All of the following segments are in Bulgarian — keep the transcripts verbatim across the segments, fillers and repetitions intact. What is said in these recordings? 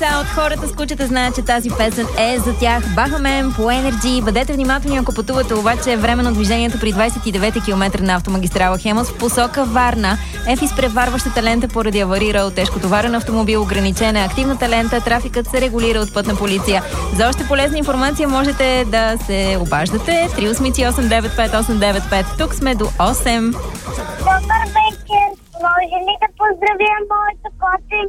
Та от хората с кучета знаят, че тази песен е за тях. Бахамен по Енерджи. Бъдете внимателни, ако пътувате, обаче временно движението при двадесет и девети километър на автомагистрала Хемус в посока Варна е в изпреварващата лента поради аварирал тежкотоварен автомобил. Ограничена е активната лента. Трафикът се регулира от пътна полиция. За още полезна информация можете да се обаждате. три осем осем девет пет осем девет пет. Тук сме до осем. Добър вечер! Може ли да поздравя моето коте?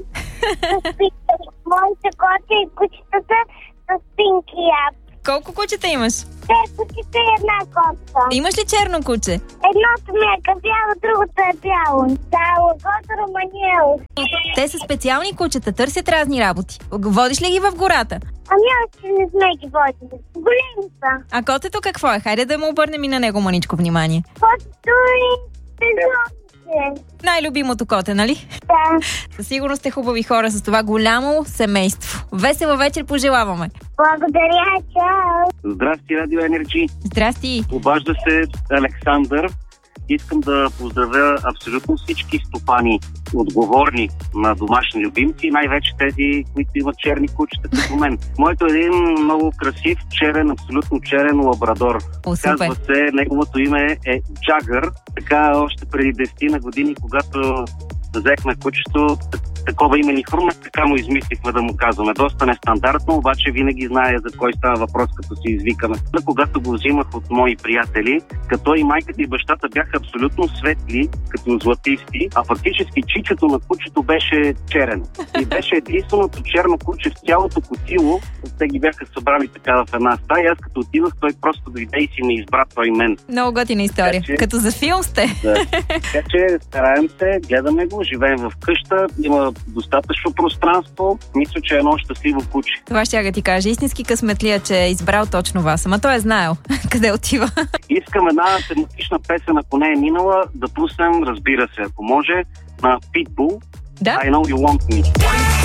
Моите коте и кучетата с пинки ап. Колко кучета имаш? Те кучета и една котка. Имаш ли черно куче? Едното ми е кафяво, другото е бяло. Да, лъгото Романиело. Те са специални кучета, търсят разни работи. Водиш ли ги в гората? Ами още не сме ги водили. Големи са. А котето какво е? Хайде да му обърнем и на него маничко внимание. Котето и тезонце. Най-любимото коте, нали? Да. Със сигурност сте хубави хора с това голямо семейство. Весела вечер пожелаваме. Благодаря, чао. Здрасти, Радио Енерджи. Здрасти. Обажда се Александър. Искам да поздравя абсолютно всички стопани, отговорни на домашни любимци, най-вече тези, които имат черни кучета като мен. Моето е един много красив, черен, абсолютно черен лабрадор. О, супер. Казва се, неговото име е Джагър. Така още преди десет на години, когато взехме кучето, такова име ни хрумна, така му измислихме да му казваме. Доста нестандартно, обаче винаги знае за кой става въпрос, като се извикаме. Когато го взимах от мои приятели, като и майката и бащата бяха абсолютно светли, като златисти, а фактически чичото на кучето беше черен. И беше единственото черно куче в цялото котило. Те ги бяха събрали така в една стая. Аз като отидох, той просто дойде и си ме избра той мен. Много готина история. Така, че... Като за филм сте. Да. Така че стараем се, гледаме го, живеем в къща, има достатъчно пространство. Мисля, че е едно щастливо куче. Това ще я ти кажа. Истински късметлия, че е избрал точно вас. Ама той е знаел къде отива. Искам една тематична песен, ако не е минала, да пуснем, разбира се, ако може, на Pitbull. Да? I know you want me.